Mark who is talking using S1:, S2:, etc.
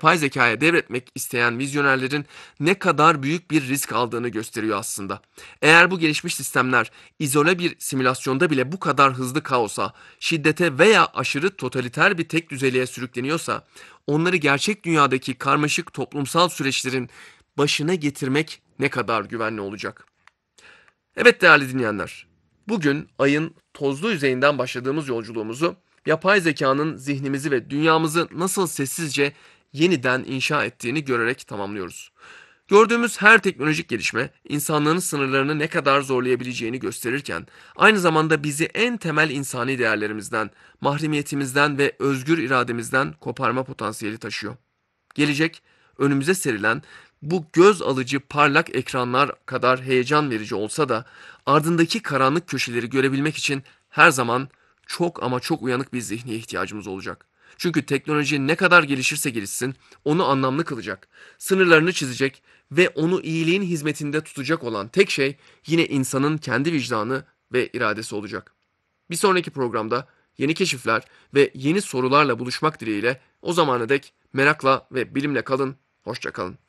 S1: yapay zekaya devretmek isteyen vizyonerlerin ne kadar büyük bir risk aldığını gösteriyor aslında. Eğer bu gelişmiş sistemler izole bir simülasyonda bile bu kadar hızlı kaosa, şiddete veya aşırı totaliter bir tek düzeliğe sürükleniyorsa, onları gerçek dünyadaki karmaşık toplumsal süreçlerin başına getirmek ne kadar güvenli olacak? Evet değerli dinleyenler, bugün ayın tozlu yüzeyinden başladığımız yolculuğumuzu yapay zekanın zihnimizi ve dünyamızı nasıl sessizce yeniden inşa ettiğini görerek tamamlıyoruz. Gördüğümüz her teknolojik gelişme insanlığın sınırlarını ne kadar zorlayabileceğini gösterirken aynı zamanda bizi en temel insani değerlerimizden, mahremiyetimizden ve özgür irademizden koparma potansiyeli taşıyor. Gelecek, önümüze serilen bu göz alıcı parlak ekranlar kadar heyecan verici olsa da ardındaki karanlık köşeleri görebilmek için her zaman çok ama çok uyanık bir zihne ihtiyacımız olacak. Çünkü teknoloji ne kadar gelişirse gelişsin onu anlamlı kılacak, sınırlarını çizecek ve onu iyiliğin hizmetinde tutacak olan tek şey yine insanın kendi vicdanı ve iradesi olacak. Bir sonraki programda yeni keşifler ve yeni sorularla buluşmak dileğiyle o zamana dek merakla ve bilimle kalın, hoşça kalın.